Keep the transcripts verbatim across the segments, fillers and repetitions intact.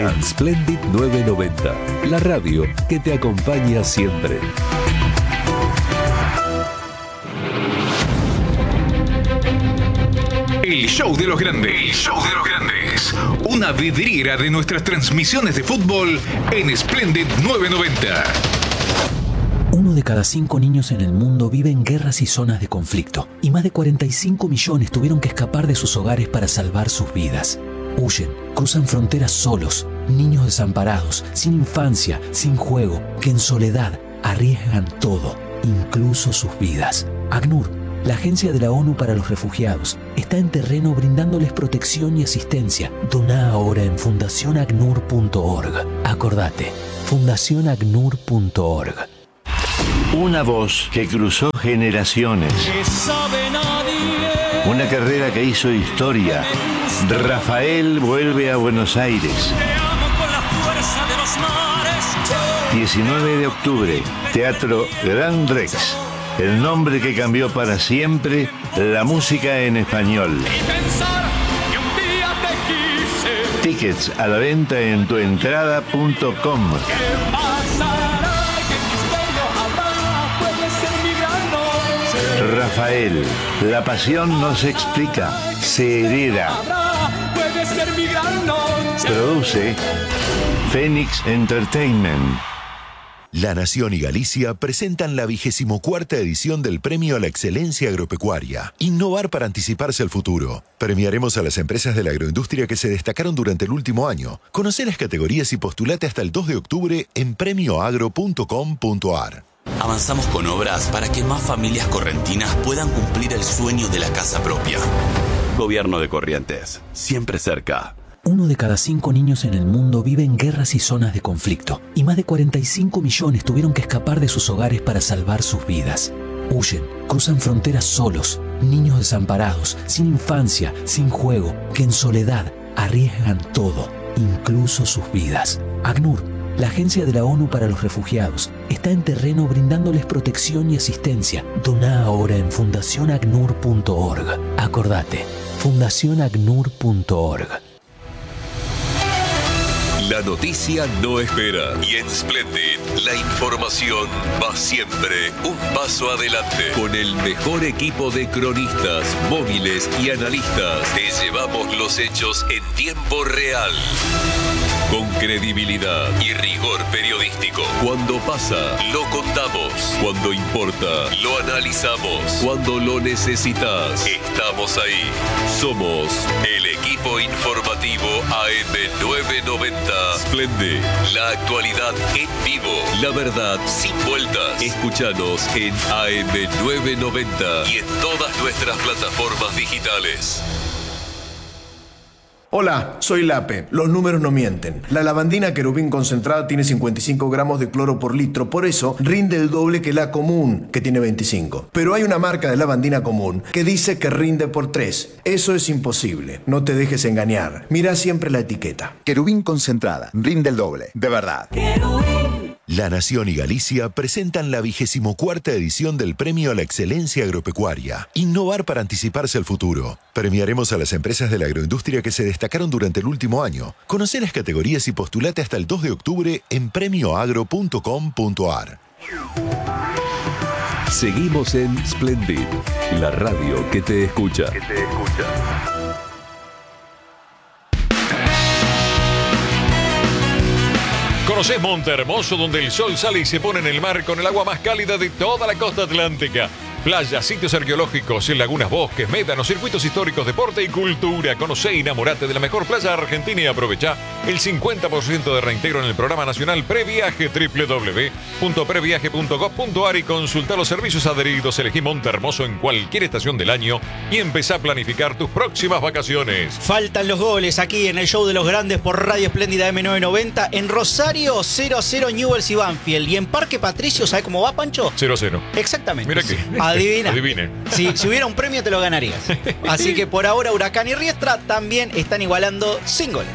En Splendid novecientos noventa, la radio que te acompaña siempre. El show de los grandes. El show de los grandes. Una vidriera de nuestras transmisiones de fútbol en Splendid novecientos noventa. Uno de cada cinco niños en el mundo vive en guerras y zonas de conflicto, y más de cuarenta y cinco millones tuvieron que escapar de sus hogares para salvar sus vidas. Huyen, cruzan fronteras solos, niños desamparados, sin infancia, sin juego, que en soledad arriesgan todo, incluso sus vidas. ACNUR, la Agencia de la ONU para los Refugiados, está en terreno brindándoles protección y asistencia. Doná ahora en fundación acnur punto org. Acordate, fundación acnur punto org. Una voz que cruzó generaciones. Una carrera que hizo historia. Rafael vuelve a Buenos Aires. diecinueve de octubre, Teatro Gran Rex. El nombre que cambió para siempre la música en español. Tickets a la venta en tuentrada punto com. Rafael, la pasión no se explica, se hereda. Produce Phoenix Entertainment. La Nación y Galicia presentan la vigésimo cuarta edición del Premio a la Excelencia Agropecuaria. Innovar para anticiparse al futuro. Premiaremos a las empresas de la agroindustria que se destacaron durante el último año. Conoce las categorías y postulate hasta el dos de octubre en premio agro punto com punto ar. Avanzamos con obras para que más familias correntinas puedan cumplir el sueño de la casa propia. Gobierno de Corrientes, siempre cerca. Uno de cada cinco niños en el mundo vive en guerras y zonas de conflicto, y más de cuarenta y cinco millones tuvieron que escapar de sus hogares para salvar sus vidas. Huyen, cruzan fronteras solos, niños desamparados, sin infancia, sin juego, que en soledad arriesgan todo, incluso sus vidas. ACNUR, la Agencia de la ONU para los Refugiados, está en terreno brindándoles protección y asistencia. Doná ahora en fundación acnur punto org. Acordate, fundación acnur punto org. La noticia no espera. Y en Splendid, la información va siempre un paso adelante. Con el mejor equipo de cronistas, móviles y analistas, te llevamos los hechos en tiempo real. Con credibilidad y rigor periodístico. Cuando pasa, lo contamos. Cuando importa, lo analizamos. Cuando lo necesitas, estamos ahí. Somos el equipo informativo A M novecientos noventa. Splendid, la actualidad en vivo. La verdad sin vueltas. Escúchanos en A M novecientos noventa y en todas nuestras plataformas digitales. Hola, soy Lape. Los números no mienten. La lavandina querubín concentrada tiene cincuenta y cinco gramos de cloro por litro, por eso rinde el doble que la común, que tiene veinticinco. Pero hay una marca de lavandina común que dice que rinde por tres. Eso es imposible. No te dejes engañar. Mira siempre la etiqueta. Querubín concentrada. Rinde el doble. De verdad. Querubín. La Nación y Galicia presentan la vigésimo cuarta edición del Premio a la Excelencia Agropecuaria. Innovar para anticiparse al futuro. Premiaremos a las empresas de la agroindustria que se destacaron durante el último año. Conoce las categorías y postulate hasta el dos de octubre en premio agro punto com punto ar. Seguimos en Splendid, la radio que te escucha. Que te escucha. Conocés Monte Hermoso, donde el sol sale y se pone en el mar con el agua más cálida de toda la costa atlántica. Playas, sitios arqueológicos, lagunas, bosques, médanos, circuitos históricos, deporte y cultura. Conocé y enamorate de la mejor playa de Argentina y aprovecha el cincuenta por ciento de reintegro en el programa nacional Previaje. doble u doble u doble u punto previaje punto gov punto ar y consulta los servicios adheridos. Elegí Monte Hermoso en cualquier estación del año y empezá a planificar tus próximas vacaciones. Faltan los goles aquí en el show de los grandes por Radio Espléndida M novecientos noventa. En Rosario, cero a cero Newell's y Banfield. Y en Parque Patricio, ¿sabes cómo va, Pancho? cero a cero. Exactamente. Mira que... Adivina. Adivine. Si, si hubiera un premio te lo ganarías. Así que por ahora Huracán y Riestra también están igualando sin goles.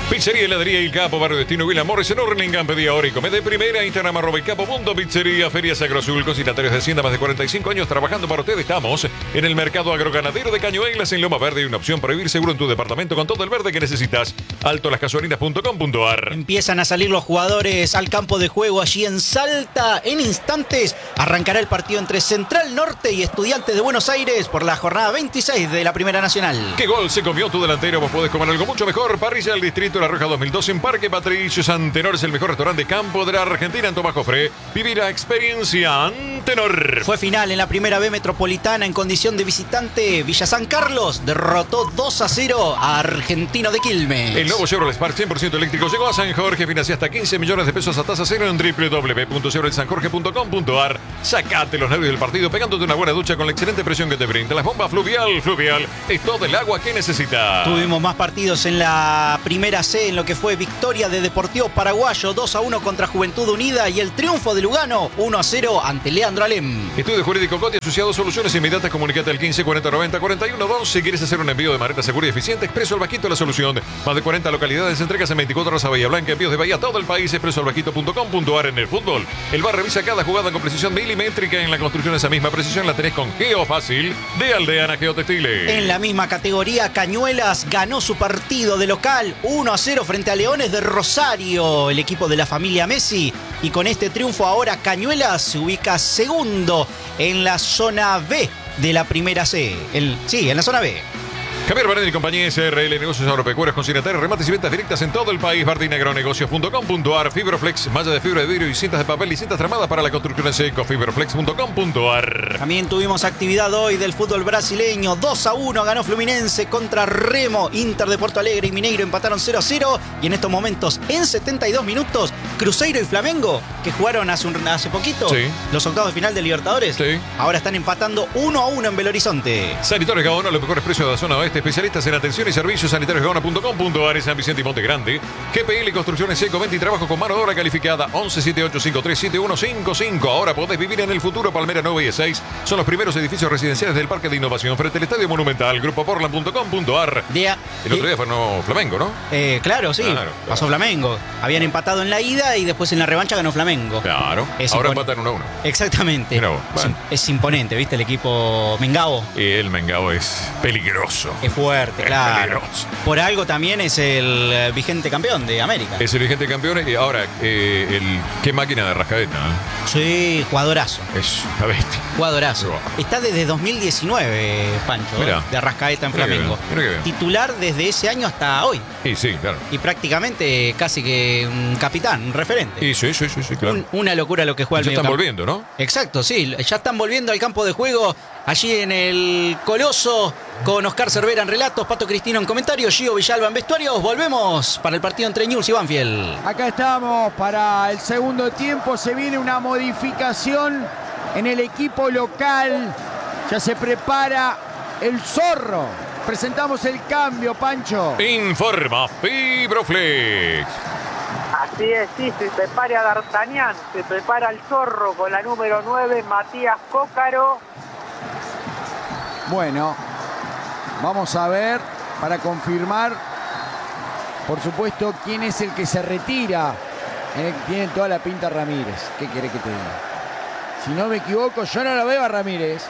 Pizzería Heladería El Capo, Barrio Destino, Villa Morris, en Hurlingham. Pedí ahora y come de primera. Instagram arroba el capo punto pizzería. Feria Sacro Azul, consignatarios de Hacienda, más de cuarenta y cinco años trabajando para ustedes. Estamos en el mercado agroganadero de Cañuelas, en Loma Verde. Y una opción para vivir seguro en tu departamento con todo el verde que necesitas. alto las gasolinas punto com punto ar. Empiezan a salir los jugadores al campo de juego allí en Salta. En instantes arrancará el partido entre Central Norte y Estudiantes de Buenos Aires por la jornada veintiséis de la Primera Nacional. ¿Qué gol se comió tu delantero? Vos podés comer algo mucho mejor. Parrilla del Distrito La Roja dos mil doce en Parque Patricio. Antenor es el mejor restaurante de campo de la Argentina en Tomás Jofré. Vivir la experiencia Antenor. Fue final en la Primera B Metropolitana en condición de visitante. Villa San Carlos derrotó dos a cero a Argentino de Quilmes. El nuevo Chevrolet Spark cien por ciento eléctrico llegó a San Jorge. Financia hasta quince millones de pesos a tasa cero en doble u doble u doble u punto chevrolet san jorge punto com punto ar. Sacate los nervios del partido pegándote una buena ducha con la excelente presión que te brinda las bombas Fluvial. Fluvial es todo el agua que necesitas. Tuvimos más partidos en la Primera C en lo que fue victoria de Deportivo Paraguayo dos a uno contra Juventud Unida y el triunfo de Lugano uno a cero ante Leandro Alem. Estudio Jurídico Coti asociado Soluciones Inmediatas. Comunicate al quince cuarenta noventa cuarenta y uno dos si quieres hacer un envío de manera segura y eficiente. Expreso al Bajito la solución. Más de cuarenta localidades, entregas en veinticuatro horas a Bahía Blanca, envíos de Bahía a todo el país. expreso al bajito punto com punto ar. En el fútbol, el bar revisa cada jugada con precisión milimétrica. En la construcción esa misma precisión la tenés con Geofácil de Aldeana Geotextiles. En la misma categoría, Cañuelas ganó su partido de local uno a cero frente a Leones de Rosario, el equipo de la familia Messi. Y con este triunfo ahora Cañuelas se ubica segundo en la zona B de la Primera C. El, sí, en la zona B. Javier Barnett y compañía S R L, negocios agropecuarios, consignatarios, remates y ventas directas en todo el país. Bardinagronegocios punto com punto ar. Fibroflex, malla de fibra de vidrio y cintas de papel y cintas tramadas para la construcción en seco. Fibroflex punto com punto ar. También tuvimos actividad hoy del fútbol brasileño. dos a uno ganó Fluminense contra Remo. Inter de Porto Alegre y Mineiro empataron cero a cero. Y en estos momentos, en setenta y dos minutos, Cruzeiro y Flamengo, que jugaron hace, un, hace poquito, sí, los octavos de final de Libertadores, sí, ahora están empatando uno a uno en Belo Horizonte. Sanitarios Gaona, los mejores precios de la zona oeste. Especialistas en atención y servicios. sanitarios gaona punto com punto ar. San Vicente y Monte Grande. G P L Construcciones Eco, venta y trabajo con mano de obra calificada. once setenta y ocho cincuenta y tres setenta y uno cincuenta y cinco. Ahora podés vivir en el futuro. Palmera nueve y E seis son los primeros edificios residenciales del Parque de Innovación frente al Estadio Monumental. grupo portland punto com punto ar. Día, el otro día fue no, Flamengo, ¿no? Eh, claro, sí. Claro, claro. Pasó Flamengo. Habían empatado en la ida y después en la revancha ganó Flamengo. Claro. Es ahora impon... empatan uno a uno. Exactamente. Bueno. Es, es imponente, ¿viste? El equipo Mengao. Y el Mengao es peligroso. Es fuerte, es claro. Peligroso. Por algo también es el vigente campeón de América. Es el vigente campeón y ahora, eh, el, qué máquina de Arrascaeta. ¿eh? Sí, jugadorazo. Es una bestia. Jugadorazo. Wow. Está desde dos mil diecinueve, Pancho, Mirá. de Arrascaeta en Mirá Flamengo. que bien. Mirá que bien. Titular desde ese año hasta hoy. Y sí, claro. Y prácticamente casi que un capitán, un referente. Y sí, sí, sí, sí claro. Un, una locura lo que juega el Ya están mediocampo. volviendo, ¿no? Exacto, sí. Ya están volviendo al campo de juego. Allí en el Coloso, con Oscar Cervera en relatos, Pato Cristino en comentarios, Gio Villalba en vestuarios. Volvemos para el partido entre Newell's y Banfield. Acá estamos para el segundo tiempo. Se viene una modificación en el equipo local. Ya se prepara el Zorro. Presentamos el cambio, Pancho. Informa Fibroflex. Así es, sí, se prepara D'Artagnan, se prepara el Zorro con la número nueve, Matías Cócaro. Bueno, vamos a ver para confirmar, por supuesto, quién es el que se retira. Eh, tiene toda la pinta Ramírez. ¿Qué quiere que te diga? Si no me equivoco, yo no lo veo a Ramírez.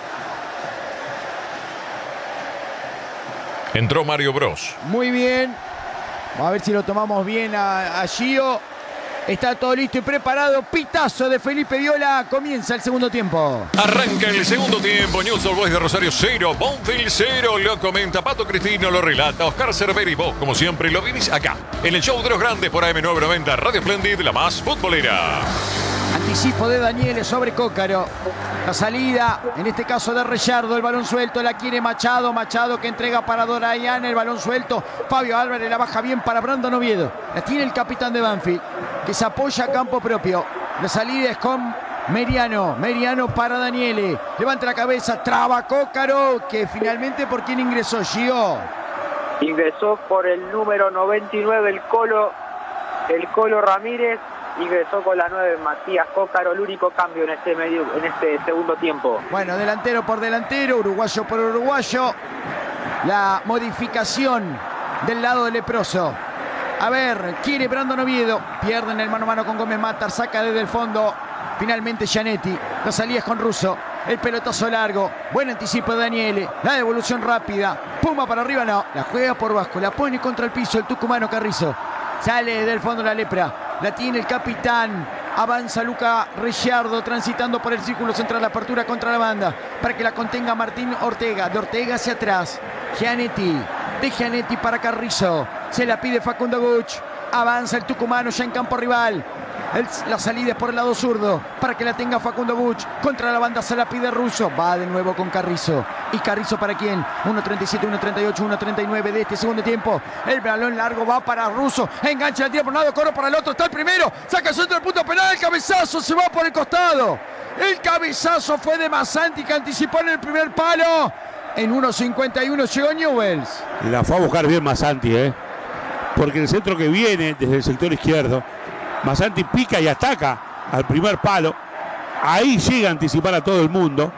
Entró Mario Bros. Muy bien. Vamos a ver si lo tomamos bien a, a Gio. Está todo listo y preparado. Pitazo de Felipe Viola. Comienza el segundo tiempo. Arranca el segundo tiempo. Newell's Old Boys de Rosario cero. Banfield cero. Lo comenta Pato Cristino. Lo relata Oscar Cervera. Y vos, como siempre, lo vivís acá. En el show de los grandes por A M novecientos noventa. Radio Splendid, la más futbolera. Anticipo de Daniele sobre Cócaro. La salida, en este caso de Reyardo. El balón suelto. La quiere Machado. Machado que entrega para Dorayán. El balón suelto. Fabio Álvarez la baja bien para Brandon Oviedo. La tiene el capitán de Banfield, que se apoya a campo propio. La salida es con Meriano. Meriano para Daniele. Levanta la cabeza. Traba Cócaro. Que finalmente, ¿por quién ingresó, Gio? Ingresó por el número noventa y nueve, el Colo, el Colo Ramírez. Ingresó con la nueve, Matías Cócaro. El único cambio en este, medio, en este segundo tiempo. Bueno, delantero por delantero. Uruguayo por uruguayo. La modificación del lado del leproso. A ver, quiere Brandon Oviedo. Pierden el mano a mano con Gómez Matar. Saca desde el fondo. Finalmente Gianetti. La salida es con Russo. El pelotazo largo. Buen anticipo de Daniele. La devolución rápida. Puma para arriba, no. La juega por Vasco. La pone contra el piso el tucumano Carrizo. Sale del fondo la lepra. La tiene el capitán. Avanza Luca Ricciardo transitando por el círculo central. Apertura contra la banda para que la contenga Martín Ortega. De Ortega hacia atrás. Gianetti. De Gianetti para Carrizo. Se la pide Facundo Guch. Avanza el tucumano ya en campo rival. El, la salida es por el lado zurdo para que la tenga Facundo Guch. Contra la banda se la pide Russo. Va de nuevo con Carrizo. ¿Y Carrizo para quién? uno treinta y siete, uno treinta y ocho, uno treinta y nueve de este segundo tiempo. El balón largo va para Russo. Engancha el tiro por un lado, corre para el otro. Está el primero. Saca el centro del punto penal. El cabezazo se va por el costado. El cabezazo fue de Masanti que anticipó en el primer palo. En uno cincuenta y uno llegó Newell's. La fue a buscar bien Masanti, ¿eh? Porque el centro que viene desde el sector izquierdo, Masanti pica y ataca al primer palo. Ahí llega a anticipar a todo el mundo,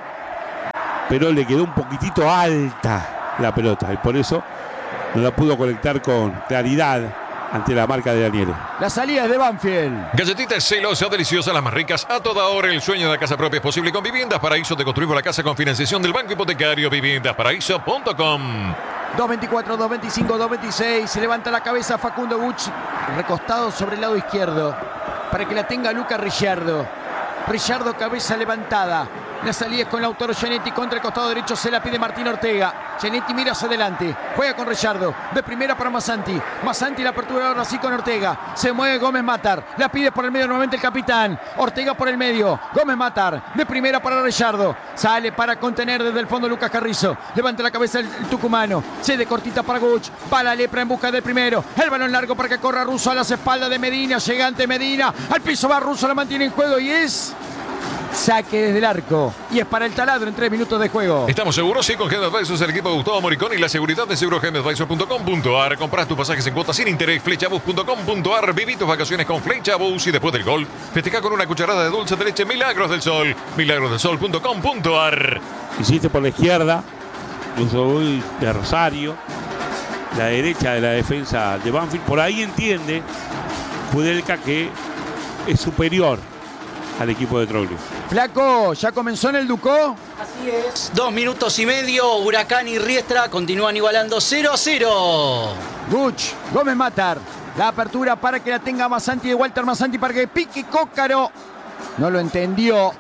pero le quedó un poquitito alta la pelota y por eso no la pudo conectar con claridad ante la marca de Daniele. La salida es de Banfield. Galletitas celosas, deliciosas, las más ricas a toda hora. El sueño de la casa propia es posible con Viviendas Paraíso. Te construimos la casa con financiación del Banco Hipotecario. Viviendas Paraíso punto com. dos veinticuatro, dos veinticinco, dos veintiséis. Se levanta la cabeza Facundo Guch, recostado sobre el lado izquierdo para que la tenga Luca Ricciardo. Ricciardo, cabeza levantada. La salida es con Lautaro Gianetti contra el costado derecho. Se la pide Martín Ortega. Gianetti mira hacia adelante. Juega con Ricciardo. De primera para Masanti. Masanti la apertura ahora sí con Ortega. Se mueve Gómez Matar. La pide por el medio nuevamente el capitán. Ortega por el medio. Gómez Matar. De primera para Ricciardo. Sale para contener desde el fondo Lucas Carrizo. Levanta la cabeza el, el tucumano. Cede cortita para Guch. Va la lepra en busca del primero. El balón largo para que corra Russo a las espaldas de Medina. Llegante Medina. Al piso va Russo. La mantiene en juego y es... saque desde el arco. Y es para el taladro en tres minutos de juego. ¿Estamos seguros? Sí, con Gen Advisors, el equipo de Gustavo Moricón y la seguridad de seguro gen advisor punto com punto a r. Comprás tus pasajes en cuotas sin interés. Flechabus punto com punto a r. Viví tus vacaciones con Flechabus y después del gol festeja con una cucharada de dulce de leche Milagros del Sol. milagros del sol punto com punto a r. Hiciste por la izquierda, incluso hoy de Rosario, la derecha de la defensa de Banfield. Por ahí entiende Kudelka que es superior al equipo de Troglio. Flaco, ¿ya comenzó en el Ducó? Así es. Dos minutos y medio. Huracán y Riestra continúan igualando cero a cero. Guch, Gómez Matar. La apertura para que la tenga Masanti de Walter Masanti para que pique Cócaro. No lo entendió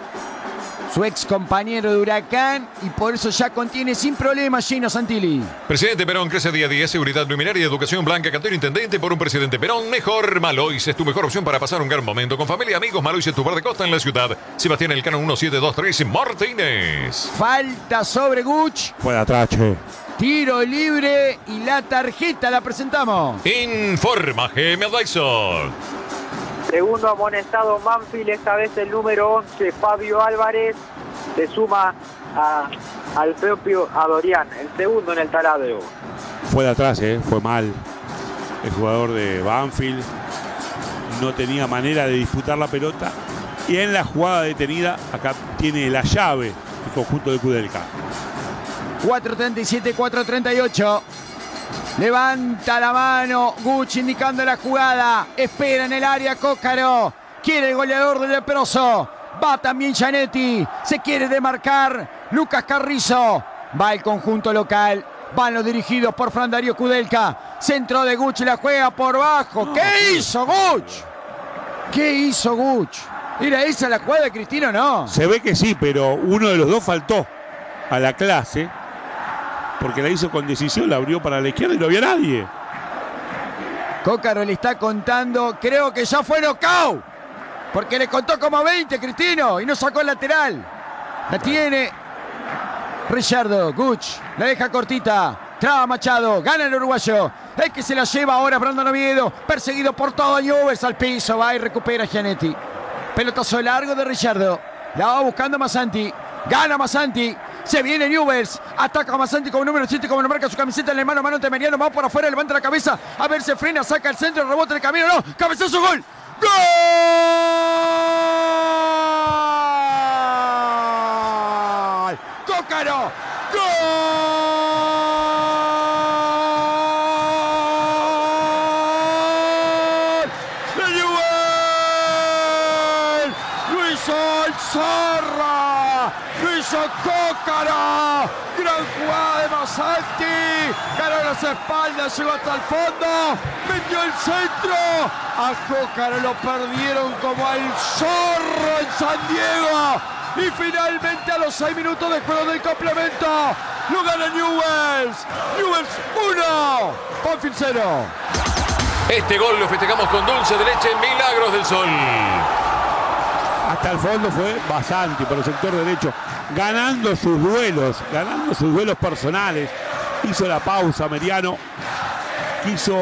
su ex compañero de Huracán y por eso ya contiene sin problema Gino Santilli. Presidente Perón crece día a día. Seguridad luminaria y educación blanca. Cantero intendente por un presidente Perón mejor. Malois es tu mejor opción para pasar un gran momento con familia, amigos. Malois es tu bar de costa en la ciudad. Sebastián Elcano uno siete dos tres Martínez. Falta sobre Guch. Fue atrás, che. Tiro libre y la tarjeta la presentamos. Informa G M Advisor. Segundo amonestado Banfield, esta vez el número once, Fabio Álvarez, se suma a, al propio Adorián, el segundo en el taladro. Fue de atrás, eh, fue mal. El jugador de Banfield no tenía manera de disputar la pelota. Y en la jugada detenida, acá tiene la llave el conjunto de Kudelka. cuatro treinta y siete, cuatro treinta y ocho. Levanta la mano Guch indicando la jugada. Espera en el área Cócaro. Quiere el goleador del leproso. Va también Gianetti. Se quiere demarcar Lucas Carrizo. Va el conjunto local. Van los dirigidos por Fran Darío Kudelka. Centro de Guch y la juega por bajo. ¿Qué hizo Guch? ¿Qué hizo Guch? ¿Era esa la jugada de Cristino o no? Se ve que sí, pero uno de los dos faltó a la clase. Porque la hizo con decisión, la abrió para la izquierda y no había nadie. Cócaro le está contando, creo que ya fue knockout. Porque le contó como veinte Cristino y no sacó el lateral. La tiene Ricciardo, Guch, la deja cortita. Traba Machado, gana el uruguayo. El que se la lleva ahora Brandon Oviedo, perseguido por todo Newell's al piso, va y recupera Gianetti. Pelotazo largo de Ricciardo. La va buscando Masanti. Gana Masanti. Se viene Newell's, ataca a Masanti como número siete, como lo marca su camiseta en la mano, mano Temeriano, va por afuera, levanta la cabeza, a ver, se frena, saca el centro, rebota el camino, no, cabezazo, gol, ¡gol! ¡Cócaro! ¡Gol! el Zorro. Lo hizo Cócaro. Gran jugada de Masanti. Ganó las espaldas, llegó hasta el fondo. Metió el centro. A Cócaro lo perdieron como al Zorro en San Diego. Y finalmente a los seis minutos de juego del complemento lo gana Newell's. Newell's uno, Banfield cero. Este gol lo festejamos con dulce de leche, Milagros del Sol. Hasta el fondo fue Basanti por el sector derecho, ganando sus duelos, ganando sus duelos personales. Hizo la pausa, Meriano. Quiso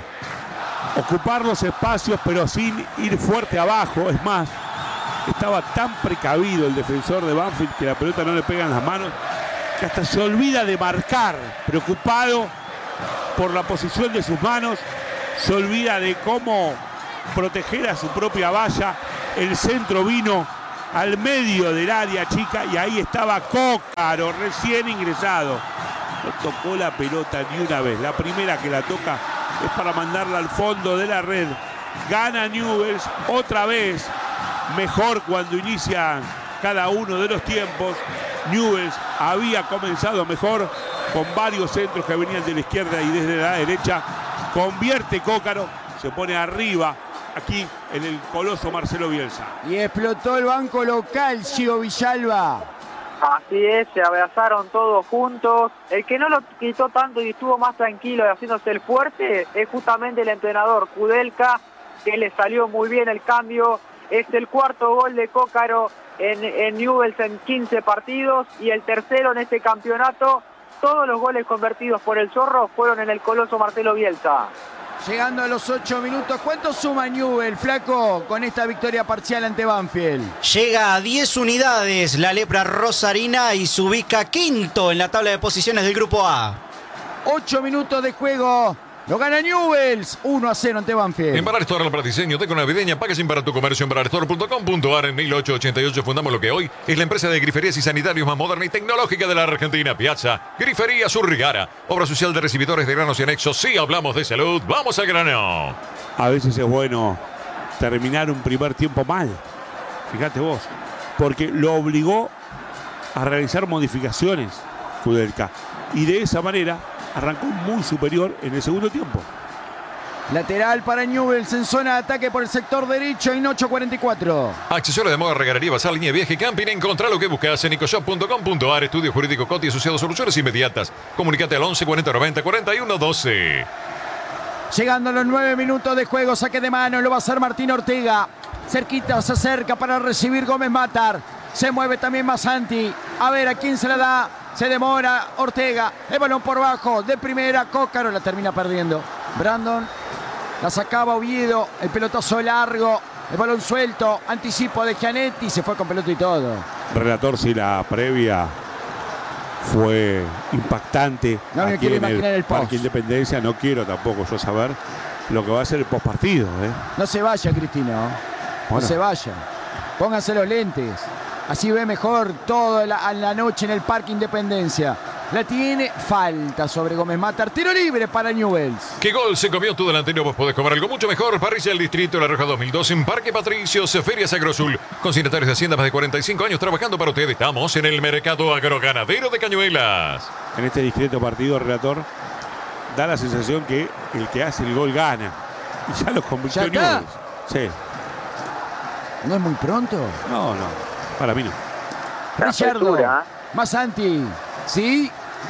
ocupar los espacios, pero sin ir fuerte abajo. Es más, estaba tan precavido el defensor de Banfield que la pelota no le pega en las manos, que hasta se olvida de marcar, preocupado por la posición de sus manos, se olvida de cómo proteger a su propia valla. El centro vino al medio del área chica y ahí estaba Cócaro, recién ingresado. No tocó la pelota ni una vez. La primera que la toca es para mandarla al fondo de la red. Gana Newell's otra vez. Mejor cuando inician cada uno de los tiempos. Newell's había comenzado mejor con varios centros que venían de la izquierda y desde la derecha. Convierte Cócaro, se pone arriba aquí en el coloso Marcelo Bielsa. Y explotó el banco local, Gio Villalba. Así es, se abrazaron todos juntos. El que no lo quitó tanto y estuvo más tranquilo y haciéndose el fuerte es justamente el entrenador Kudelka, que le salió muy bien el cambio. Es el cuarto gol de Cócaro en, en Newell's en quince partidos y el tercero en este campeonato. Todos los goles convertidos por el Zorro fueron en el coloso Marcelo Bielsa. Llegando a los ocho minutos, ¿cuánto suma Newell's, flaco, con esta victoria parcial ante Banfield? Llega a diez unidades la lepra rosarina y se ubica quinto en la tabla de posiciones del Grupo A. ocho minutos de juego. Lo gana Newell's, uno a cero ante Banfield. En Bar Store, para diseño, deco navideña, packaging para tu comercio en bar store punto com punto a r. En mil ochocientos ochenta y ocho fundamos lo que hoy es la empresa de griferías y sanitarios más moderna y tecnológica de la Argentina. Piazza Grifería Surrigara, obra social de recibidores de granos y anexos. Sí, hablamos de salud, vamos al grano. A veces es bueno terminar un primer tiempo mal. Fíjate vos, porque lo obligó a realizar modificaciones, Kudelka. Y de esa manera arrancó muy superior en el segundo tiempo. Lateral para Newell's en zona de ataque por el sector derecho en ocho cuarenta y cuatro. Accesorio de moda, regalería, bazar, línea de viaje, camping. Encontrá lo que buscas en ecoshop punto com punto a r. Estudio Jurídico Coti asociado, soluciones inmediatas. Comunicate al once cuarenta noventa cuarenta y uno doce. Llegando a los nueve minutos de juego, saque de mano, lo va a hacer Martín Ortega. Cerquita, se acerca para recibir Gómez Matar. Se mueve también Masanti. A ver a quién se la da. Se demora Ortega. El balón por bajo. De primera, Cócaro la termina perdiendo. Brandon la sacaba Oviedo. El pelotazo largo. El balón suelto. Anticipo de Gianetti. Se fue con pelota y todo. Relator, si la previa fue impactante. No me aquí quiero en imaginar el, el post. Parque Independencia, no quiero tampoco yo saber lo que va a ser el postpartido. ¿eh? No se vaya, Cristino. No Bueno. se vaya. Pónganse los lentes. Así ve mejor toda la, la noche en el Parque Independencia. La tiene, falta sobre Gómez Matar. Tiro libre para Newell's. ¿Qué gol se comió tu delantero? Vos podés comer algo mucho mejor. Parrilla del Distrito, La Roja dos mil dos en Parque Patricios, Feria Agrosul. Consignatarios de Hacienda, más de cuarenta y cinco años trabajando para ustedes. Estamos en el mercado agroganadero de Cañuelas. En este discreto partido, Relator, da la sensación que el que hace el gol gana. Y ya lo convirtió ¿Ya está? Newell's. Sí. ¿No es muy pronto? No, no. Para mí no. Richardo. Masanti. ¿Sí?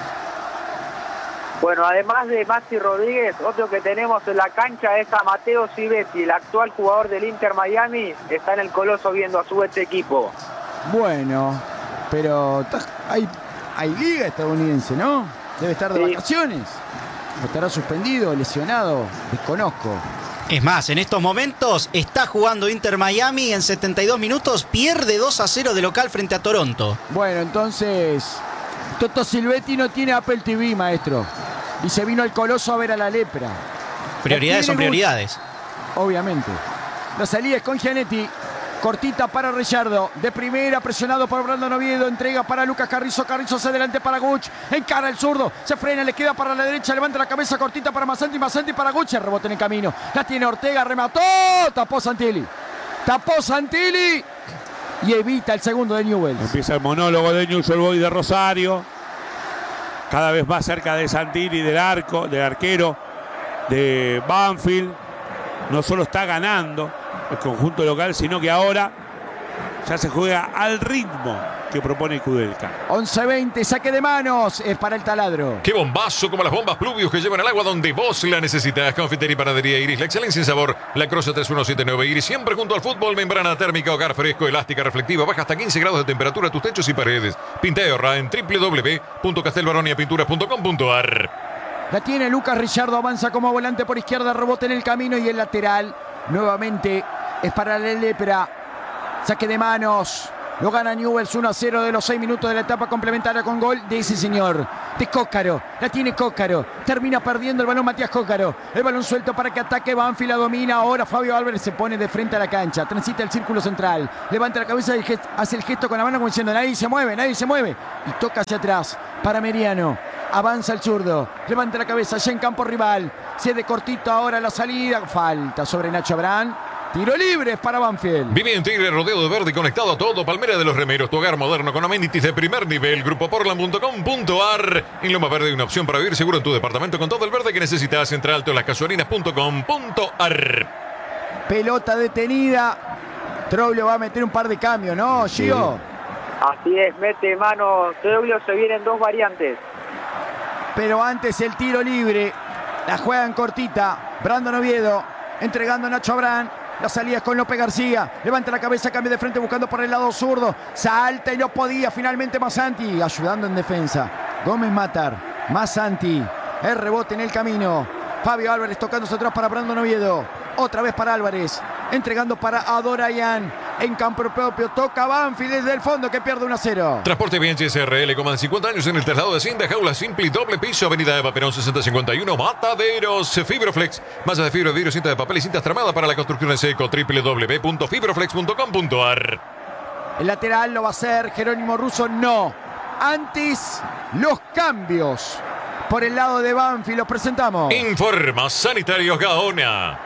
Bueno, además de Maxi Rodríguez, otro que tenemos en la cancha es a Mateo Civetti, el actual jugador del Inter Miami. Está en el Coloso viendo a su este equipo. Bueno, pero hay, hay liga estadounidense, ¿no? Debe estar de Sí. vacaciones. ¿O estará suspendido, lesionado? Desconozco. Es más, en estos momentos está jugando Inter Miami en setenta y dos minutos, pierde dos a cero de local frente a Toronto. Bueno, entonces Toto Silvetti no tiene Apple T V, maestro. Y se vino al Coloso a ver a la lepra. Prioridades son prioridades. Obviamente. La salida es con Gianetti. Cortita para Richardo. De primera, presionado por Brandon Oviedo. Entrega para Lucas Carrizo. Carrizo hacia adelante para Guch. Encara el zurdo. Se frena, le queda para la derecha. Levanta la cabeza cortita para Masanti. Masanti para Guch. El rebote en el camino. La tiene Ortega. Remató. Tapó Santilli. Tapó Santilli. y evita el segundo de Newell's. Empieza el monólogo de Newell's Old Boys de Rosario. Cada vez más cerca de Santini, del arco, del arquero de Banfield. No solo está ganando el conjunto local, sino que ahora ya se juega al ritmo que propone Kudelka. once veinte, saque de manos, es para el taladro. ¡Qué bombazo! Como las bombas Pluvius que llevan al agua donde vos la necesitas. Confitería y panadería Iris, la excelencia en sabor. La Croce tres uno siete nueve Iris, siempre junto al fútbol. Membrana térmica, hogar fresco, elástica, reflectiva. Baja hasta quince grados de temperatura tus techos y paredes. Pinta y ahorra en doble u doble u doble u punto castelbaroniapinturas punto com punto a r. La tiene Lucas Richardo, avanza como volante por izquierda, rebote en el camino y el lateral. Nuevamente es para la Lepra. Saque de manos. Lo gana Newell's uno a cero de los seis minutos de la etapa complementaria con gol de ese señor, de Cócaro. La tiene Cócaro. Termina perdiendo el balón Matías Cócaro. El balón suelto para que ataque Banfield, la domina. Ahora Fabio Álvarez se pone de frente a la cancha. Transita el círculo central. Levanta la cabeza y hace el gesto con la mano como diciendo nadie se mueve, nadie se mueve. Y toca hacia atrás para Meriano. Avanza el zurdo. Levanta la cabeza ya en campo rival. Cede cortito ahora la salida. Falta sobre Nacho Abrán. Tiro libre para Banfield. Vive en Tigre, rodeado de verde y conectado a todo. Palmera de los Remeros, tu hogar moderno con amenities de primer nivel. Grupo portland punto com punto a r. En Loma Verde hay una opción para vivir seguro en tu departamento con todo el verde que necesitas. Entra alto en las casuarinas punto com punto a r. Pelota detenida. Troglio va a meter un par de cambios, ¿no, Gio? Así es, mete mano Troglio, se vienen dos variantes. Pero antes el tiro libre. La juegan cortita. Brandon Oviedo entregando a Nacho Abrán. La salida es con López García. Levanta la cabeza, cambia de frente buscando por el lado zurdo. Salta y no podía. Finalmente Masanti ayudando en defensa. Gómez Matar. Masanti. El rebote en el camino. Fabio Álvarez tocándose atrás para Brandon Oviedo. Otra vez para Álvarez. Entregando para Adorayan. En campo propio toca Banfield desde el fondo que pierde uno a cero. Transporte Bianchi S R L, con cincuenta años en el traslado de cinta, jaula simple y doble piso, avenida Eva Perón sesenta cincuenta y uno, Mataderos. Fibroflex, masa de fibra de vidrio, cinta de papel y cintas tramadas para la construcción en seco. doble u doble u doble u punto fibroflex punto com punto a r. El lateral lo va a hacer Jerónimo Russo, no. Antes, los cambios por el lado de Banfield, los presentamos. Informa Sanitarios Gaona.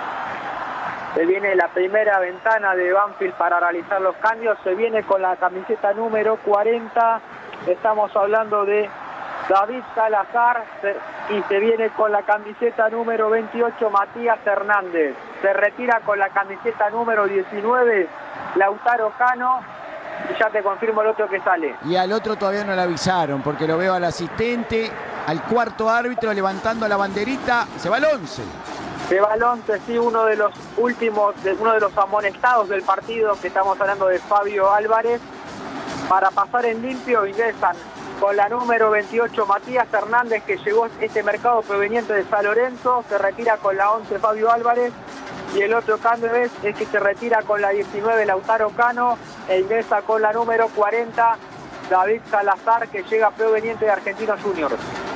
Se viene la primera ventana de Banfield para realizar los cambios. Se viene con la camiseta número cuarenta. Estamos hablando de David Salazar. Y se viene con la camiseta número veintiocho, Matías Hernández. Se retira con la camiseta número diecinueve, Lautaro Cano. Y ya te confirmo el otro que sale. Y al otro todavía no le avisaron, porque lo veo al asistente, al cuarto árbitro levantando la banderita. Se va el once. De Balonce, sí, uno de los últimos, de uno de los amonestados del partido, que estamos hablando de Fabio Álvarez. Para pasar en limpio ingresan con la número veintiocho Matías Hernández, que llegó a este mercado proveniente de San Lorenzo. Se retira con la once Fabio Álvarez. Y el otro cambio es, es que se retira con la diecinueve Lautaro Cano e ingresa con la número cuarenta David Salazar, que llega proveniente de Argentinos Juniors.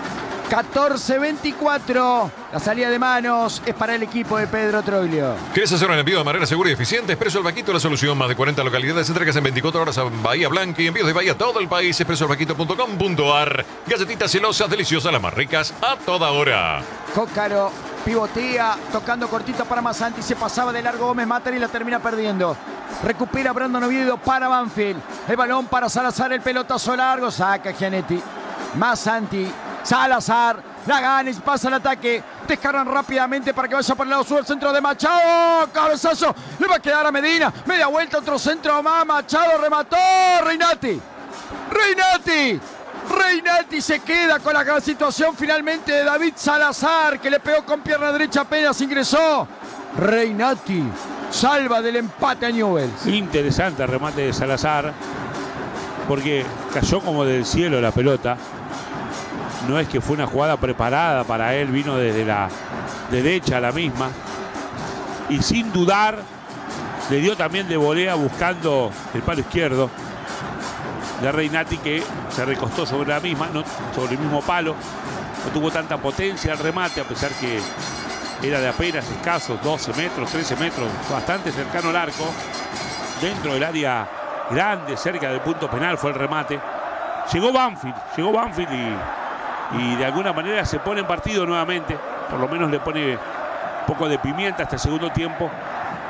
catorce veinticuatro. La salida de manos es para el equipo de Pedro Troglio. ¿Quieres hacer un envío de manera segura y eficiente? Expreso El Vaquito, la solución. Más de cuarenta localidades. Entregas en veinticuatro horas a Bahía Blanca y envíos de Bahía a todo el país. expreso el vaquito punto com punto a r. Galletitas celosas, deliciosas, las más ricas a toda hora. Cócaro pivotea, tocando cortito para Masanti. Se pasaba de largo Gómez Matar y la termina perdiendo. Recupera Brandon Oviedo para Banfield. El balón para Salazar, el pelotazo largo. Saca Gianetti. Masanti. Salazar, la gana y pasa el ataque. Descargan rápidamente para que vaya por el lado sur. El centro de Machado. Cabezazo. Le va a quedar a Medina. Media vuelta, otro centro más. Machado remató. Reinati. Reinati. Reinati se queda con la situación finalmente de David Salazar, que le pegó con pierna derecha, apenas ingresó. Reinati salva del empate a Newell's. Interesante el remate de Salazar, porque cayó como del cielo la pelota. No es que fue una jugada preparada para él, vino desde la derecha a la misma. Y sin dudar, le dio también de volea buscando el palo izquierdo de Reinati, que se recostó sobre la misma, no, sobre el mismo palo. No tuvo tanta potencia el remate, a pesar que era de apenas escasos doce metros, trece metros, bastante cercano al arco. Dentro del área grande, cerca del punto penal fue el remate. Llegó Banfield, llegó Banfield y... y de alguna manera se pone en partido nuevamente, por lo menos le pone un poco de pimienta hasta el segundo tiempo,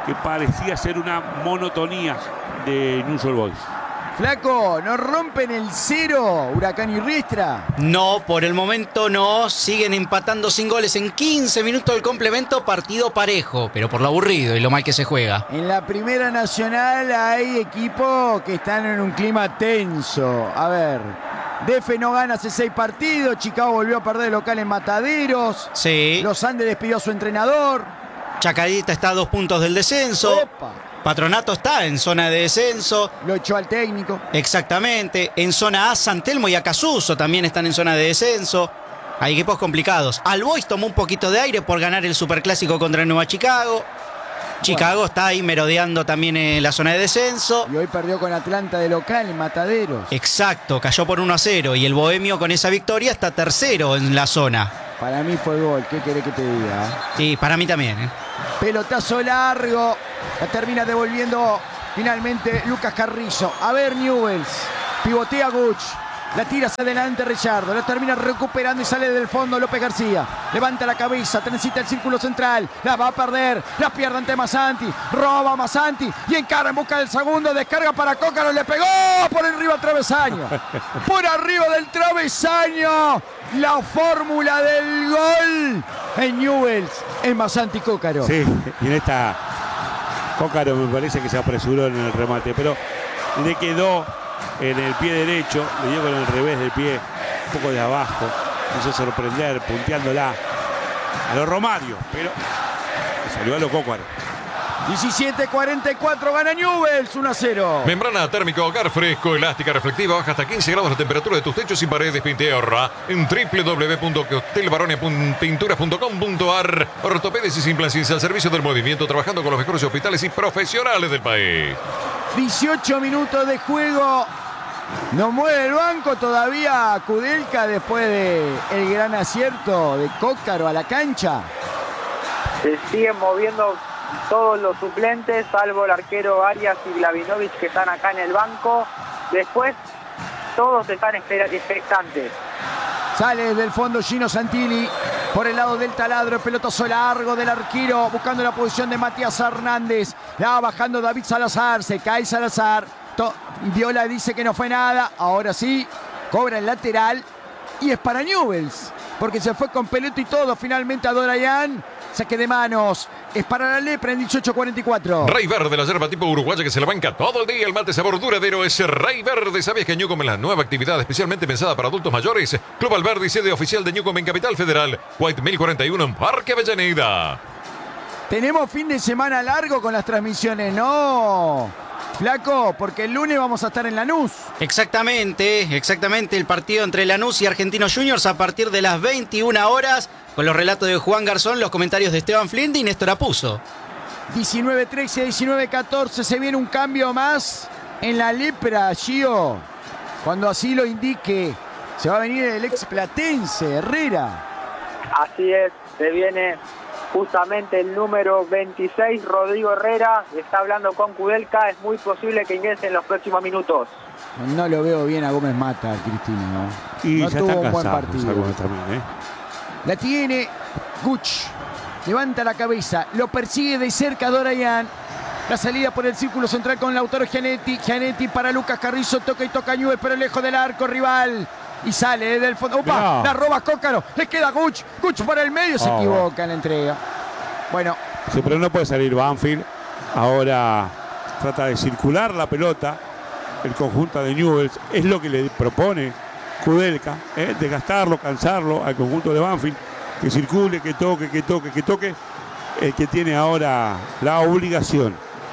que parecía ser una monotonía de News All Boys. Flaco, ¿no rompen el cero Huracán y Riestra? No, por el momento no. Siguen empatando sin goles en quince minutos del complemento. Partido parejo, pero por lo aburrido y lo mal que se juega. En la Primera Nacional hay equipos que están en un clima tenso. A ver, D F no gana hace seis partidos. Chicago volvió a perder local en Mataderos. Sí. Los Andes despidió a su entrenador. Chacarita está a dos puntos del descenso. Opa. Patronato está en zona de descenso. Lo echó al técnico. Exactamente. En zona A, San Telmo y Acasuso también están en zona de descenso. Hay equipos complicados. All Boys tomó un poquito de aire por ganar el Superclásico contra el Nueva Chicago. Chicago bueno. está ahí merodeando también en la zona de descenso. Y hoy perdió con Atlanta de local en Mataderos. Exacto, cayó por uno a cero. Y el Bohemio con esa victoria está tercero en la zona. Para mí fue gol, ¿qué querés que te diga? Sí, para mí también. ¿eh? Pelotazo largo. La termina devolviendo finalmente Lucas Carrizo. A ver, Newells. Pivotea Guch. La tira hacia adelante Richardo. La termina recuperando y sale del fondo López García. Levanta la cabeza. Transita el círculo central. La va a perder. La pierde ante Masanti. Roba Masanti. Y encara en busca del segundo. Descarga para Cócaro. Le pegó por arriba del travesaño. Por arriba del travesaño. La fórmula del gol en Newells. En Masanti Cócaro. Sí, y en esta Cócaro me parece que se apresuró en el remate. Pero le quedó en el pie derecho, le dio con el revés del pie, un poco de abajo, quiso sorprender, punteándola a los Romario, pero salió a lo Cócaro. diecisiete cuarenta y cuatro gana Newells, uno a cero. Membrana térmica hogar fresco, elástica, reflectiva, baja hasta quince grados la temperatura de tus techos y paredes. Pinteorra en w w w punto hotelbarone punto pinturas punto com punto a r. Ortopedes y implantes al servicio del movimiento, trabajando con los mejores hospitales y profesionales del país. dieciocho minutos de juego. No mueve el banco todavía Kudelka después del gran acierto de Cócaro a la cancha. Se siguen moviendo todos los suplentes, salvo el arquero Arias y Glavinovich que están acá en el banco. Después todos están expectantes. Sale desde el fondo Gino Santilli por el lado del taladro, el pelotazo largo del arquero, buscando la posición de Matías Hernández. La va bajando David Salazar, se cae Salazar. To- Viola dice que no fue nada, ahora sí, cobra el lateral y es para Newells, porque se fue con pelota y todo finalmente a Dorayan. Saque de manos, es para la Lepra en dieciocho cuarenta y cuatro. Rey Verde, la yerba tipo uruguaya que se la banca todo el día. El mate sabor duradero es Rey Verde. ¿Sabías que Newcom es la nueva actividad especialmente pensada para adultos mayores? Club Alberdi, sede oficial de Newcom en Capital Federal. White mil cuarenta y uno en Parque Avellaneda. Tenemos fin de semana largo con las transmisiones, ¿no? Flaco, porque el lunes vamos a estar en Lanús. Exactamente, exactamente. El partido entre Lanús y Argentinos Juniors a partir de las veintiuna horas. Con los relatos de Juan Garzón, los comentarios de Esteban Flint y Néstor Apuzo. diecinueve trece, diecinueve catorce, se viene un cambio más en la Lepra, Gio. Cuando así lo indique, se va a venir el ex platense, Herrera. Así es, se viene justamente el número veintiséis, Rodrigo Herrera. Está hablando con Kudelka, es muy posible que ingrese en los próximos minutos. No lo veo bien a Gómez Mata, Cristina, ¿no? Y no ya tuvo está un buen cansado, partido. también, ¿eh? La tiene Guch. Levanta la cabeza. Lo persigue de cerca Dorayan. La salida por el círculo central con Lautaro Gianetti. Gianetti para Lucas Carrizo. Toca y toca Newell's, pero lejos del arco rival. Y sale desde el fondo. ¡Opa! No. La roba Cócaro. Le queda Guch. Guch para el medio. Se Oh, equivoca en la entrega. Bueno. Sí, pero no puede salir Banfield. Ahora trata de circular la pelota. El conjunto de Newell's es lo que le propone Kudelka, ¿eh? Desgastarlo, cansarlo al conjunto de Banfield, que circule, que toque, que toque, que toque. El que tiene ahora la obligación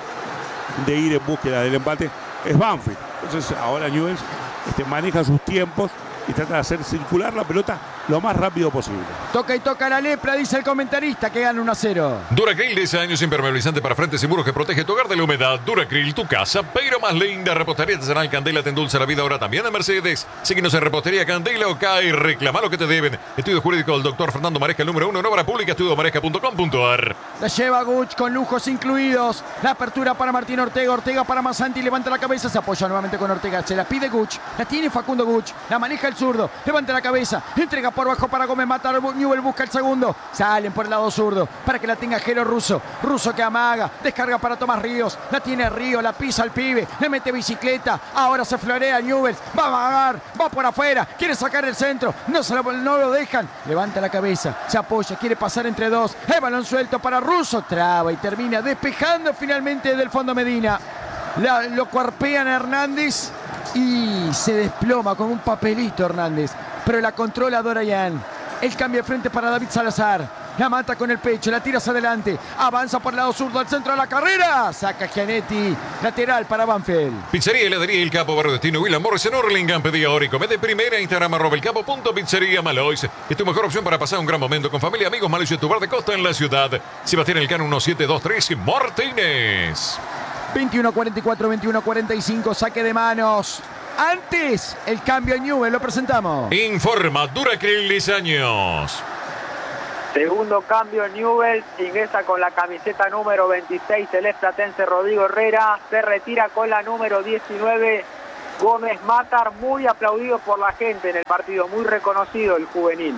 de ir en búsqueda del empate es Banfield. Entonces ahora Newell's este, maneja sus tiempos y trata de hacer circular la pelota lo más rápido posible. Toca y toca la Lepra, dice el comentarista, que gana uno a cero. Duracril, diez años impermeabilizante para frentes y muros que protege tu hogar de la humedad. Duracril, tu casa, pero más linda. Repostería artesanal Candela te endulza la vida ahora también en Mercedes. Síguenos en Repostería Candela o K y reclama lo que te deben. Estudio jurídico del doctor Fernando Maresca, el número uno en obra pública, estudio maresca punto com punto a r. La lleva Guch con lujos incluidos. La apertura para Martín Ortega. Ortega para Masanti. Levanta la cabeza. Se apoya nuevamente con Ortega. Se la pide Guch. La tiene Facundo Guch. La maneja el zurdo. Levanta la cabeza. Entrega por bajo para Gómez Matar. Newell busca el segundo. Salen por el lado zurdo para que la tenga Jero Russo. Russo que amaga. Descarga para Tomás Ríos. La tiene Ríos. La pisa al pibe. Le mete bicicleta. Ahora se florea Newell. Va a amagar. Va por afuera. Quiere sacar el centro. No, se lo, no lo dejan. Levanta la cabeza. Se apoya. Quiere pasar entre dos. El balón suelto para Russo. Traba y termina despejando finalmente del fondo Medina. La, lo cuarpean a Hernández y se desploma con un papelito Hernández, pero la controla Dorayan. El cambio de frente para David Salazar. La mata con el pecho, la tira hacia adelante. Avanza por el lado zurdo al centro de la carrera. Saca Gianetti. Lateral para Banfield. Pizzería Heladería El Capo, Barrio Destino, William Morris en Hurlingham. Pedí ahora y come de primera. Instagram arroba el capo punto pizzería Malois. Es tu mejor opción para pasar un gran momento con familia, amigos. Malois es tu bar de costa en la ciudad. Sebastián Elcano uno siete dos tres Martínez. veintiuno cuarenta y cuatro, veintiuno cuarenta y cinco. Saque de manos. Antes, el cambio a Newell. Lo presentamos. Informa Duracrilis Años. Segundo cambio, Newell ingresa con la camiseta número veintiséis, el explatense Rodrigo Herrera. Se retira con la número diecinueve, Gómez Matar, muy aplaudido por la gente en el partido, muy reconocido el juvenil.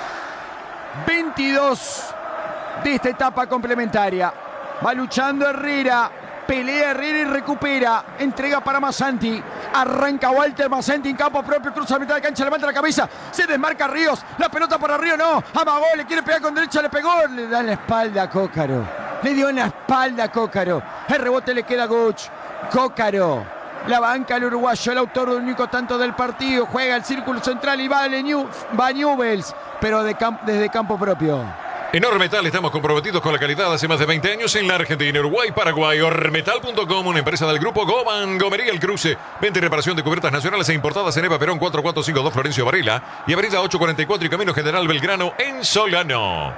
veintidós de esta etapa complementaria. Va luchando Herrera. Pelea Herrera y recupera. Entrega para Massanti. Arranca Walter Massanti en campo propio. Cruza la mitad de cancha. Levanta la cabeza. Se desmarca Ríos. La pelota para Ríos. No. Amagó. Le quiere pegar con derecha. Le pegó. Le da en la espalda a Cócaro. Le dio en la espalda a Cócaro. El rebote le queda a Guch. Cócaro. La banca el uruguayo. El autor del único tanto del partido. Juega el círculo central y va, New, va Newells. Pero de camp, desde campo propio. En Ormetal estamos comprometidos con la calidad hace más de veinte años en la Argentina, Uruguay, Paraguay. Ormetal punto com, una empresa del grupo Goman, Gomería El Cruce. Venta y reparación de cubiertas nacionales e importadas en Eva Perón cuatro cuatro cinco dos Florencio Varela y Avenida ocho cuarenta y cuatro y Camino General Belgrano en Solano.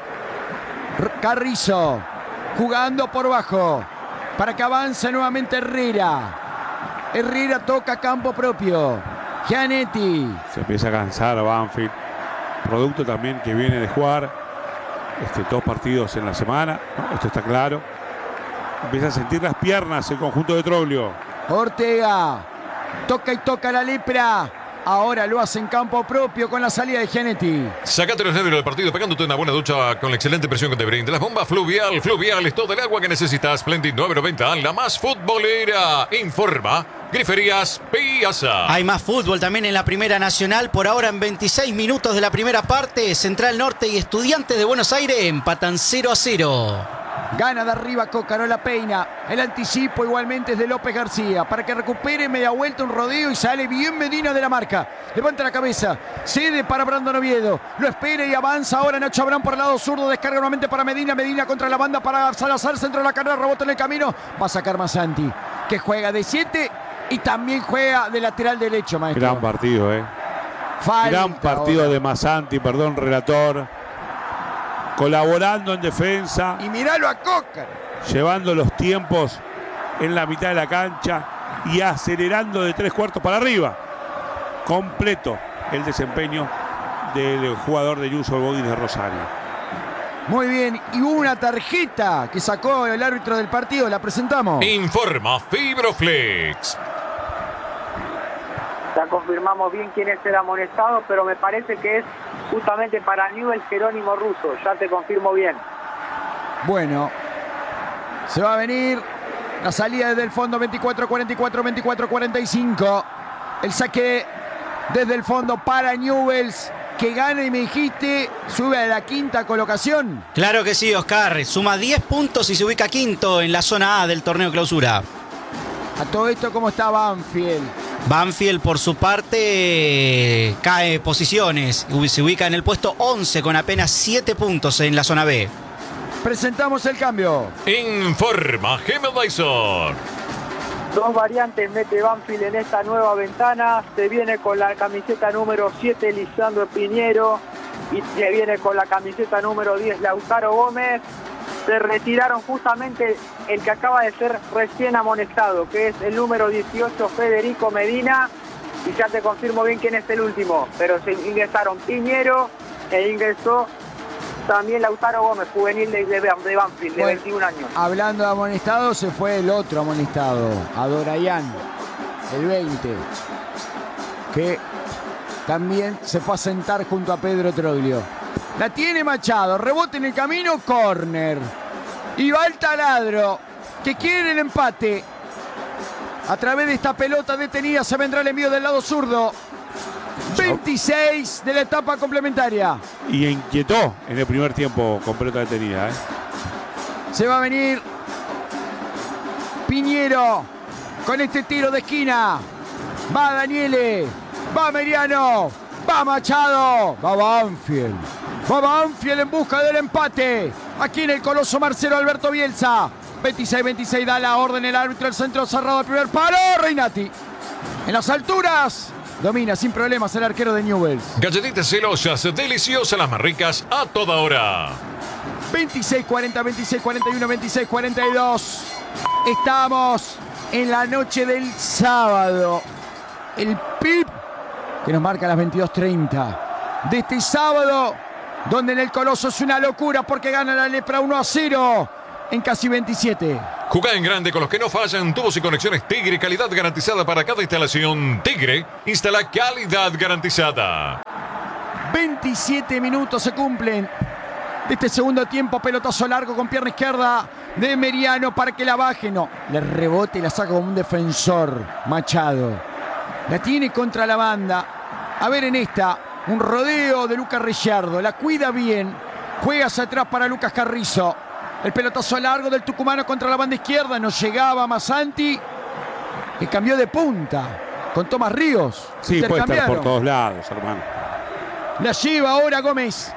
Carrizo jugando por bajo para que avance nuevamente Herrera. Herrera toca campo propio. Gianetti. Se empieza a cansar Banfield. Producto también que viene de jugar Este, dos partidos en la semana, ¿no? Esto está claro. Empieza a sentir las piernas el conjunto de Troglio. Ortega toca y toca la lepra. Ahora lo hace en campo propio con la salida de Gianetti. Sacate los nervios del partido pegándote una buena ducha con la excelente presión que te brinda. Las bombas Fluvial. Fluvial es todo el agua que necesitas. Splendid nueve noventa, la más futbolera. Informa Griferías Piazza. Hay más fútbol también en la Primera Nacional. Por ahora en veintiséis minutos de la primera parte. Central Norte y Estudiantes de Buenos Aires empatan cero a cero. Gana de arriba Cócaro, la peina. El anticipo igualmente es de López García. Para que recupere media vuelta, un rodeo y sale bien Medina de la marca. Levanta la cabeza. Cede para Brandon Oviedo. Lo espera y avanza ahora Nacho Abrán por el lado zurdo. Descarga nuevamente para Medina. Medina contra la banda para Salazar. Centro de la carrera. Rebota en el camino. Va a sacar Massanti, que juega de siete y también juega de lateral derecho, maestro. Gran partido, eh. Falta Gran partido ahora de Massanti, perdón, relator. Colaborando en defensa. Y miralo a Cócaro. Llevando los tiempos en la mitad de la cancha y acelerando de tres cuartos para arriba. Completo el desempeño del jugador de Yuso Boguín de Rosario. Muy bien, y hubo una tarjeta que sacó el árbitro del partido, la presentamos. Informa Fibroflex. Ya confirmamos bien quién es el amonestado, pero me parece que es justamente para Newell Jerónimo Russo. Ya te confirmo bien. Bueno, se va a venir la salida desde el fondo. Veinticuatro cuarenta y cuatro, veinticuatro cuarenta y cinco. El saque desde el fondo para Newells, que gana y me dijiste sube a la quinta colocación. Claro que sí, Oscar. Suma diez puntos y se ubica quinto en la zona A del torneo clausura. A todo esto, ¿cómo está Banfield? Banfield, por su parte, cae posiciones. Se ubica en el puesto once con apenas siete puntos en la zona B. Presentamos el cambio. Informa Gemel Dyson. Dos variantes mete Banfield en esta nueva ventana. Se viene con la camiseta número siete, Lisandro Piñero. Y se viene con la camiseta número diez, Lautaro Gómez. Se retiraron justamente el que acaba de ser recién amonestado, que es el número dieciocho, Federico Medina. Y ya te confirmo bien quién es el último. Pero se ingresaron Piñero e ingresó también Lautaro Gómez, juvenil de, de, de Banfield, de bueno, veintiún años. Hablando de amonestado, se fue el otro amonestado, Adorayan, el veinte, que también se fue a sentar junto a Pedro Troglio. La tiene Machado, rebote en el camino, córner. Y va el taladro, que quiere el empate. A través de esta pelota detenida se vendrá el envío del lado zurdo. veintiséis de la etapa complementaria. Y inquietó en el primer tiempo con pelota detenida. ¿eh? Se va a venir Piñero con este tiro de esquina. Va Daniele, va Meriano, va Machado, va Banfield. Va Banfield en busca del empate. Aquí en el Coloso Marcelo Alberto Bielsa. veintiséis veintiséis da la orden el árbitro, el centro cerrado al primer palo. Reinati. En las alturas. Domina sin problemas el arquero de Newell's. Galletitas celosas, deliciosas, las más ricas a toda hora. veintiséis cuarenta, veintiséis cuarenta y uno, veintiséis cuarenta y dos. Estamos en la noche del sábado. El P I B que nos marca las veintidós treinta de este sábado, donde en el Coloso es una locura porque gana la Lepra uno a cero en casi veintisiete. Jugá en grande con los que no fallan. Tubos y conexiones Tigre, calidad garantizada para cada instalación. Tigre, instala calidad garantizada. veintisiete minutos se cumplen de este segundo tiempo. Pelotazo largo con pierna izquierda de Meriano para que la baje. No, le rebote y la saca como un defensor. Machado la tiene contra la banda. A ver en esta, un rodeo de Lucas Ricciardo. La cuida bien. Juega hacia atrás para Lucas Carrizo. El pelotazo largo del tucumano contra la banda izquierda. No llegaba Masanti, que cambió de punta con Tomás Ríos. Sí, puede estar por todos lados, hermano. La lleva ahora Gómez.